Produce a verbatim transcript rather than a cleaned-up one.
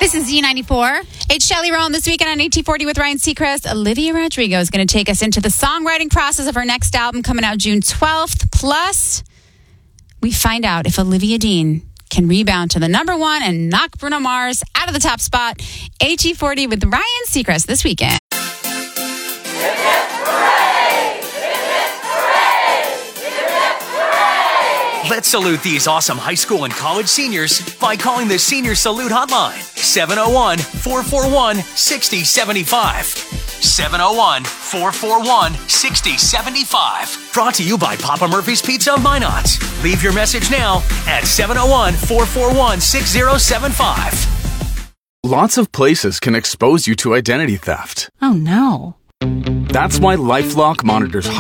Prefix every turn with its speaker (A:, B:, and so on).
A: This is Z ninety-four. It's Shelley Rowan this weekend on eighteen forty with Ryan Seacrest. Olivia Rodrigo is going to take us into the songwriting process of her next album coming out June twelfth. Plus, we find out if Olivia Dean can rebound to the number one and knock Bruno Mars out of the top spot. eighteen forty with Ryan Seacrest this weekend.
B: Let's salute these awesome high school and college seniors by calling the Senior Salute Hotline, seven oh one, four four one, six oh seven five. seven oh one, four four one, six oh seven five. Brought to you by Papa Murphy's Pizza of Minot. Leave your message now at seven oh one, four four one, six oh seven five.
C: Lots of places can expose you to identity theft.
A: Oh, no.
C: That's why LifeLock monitors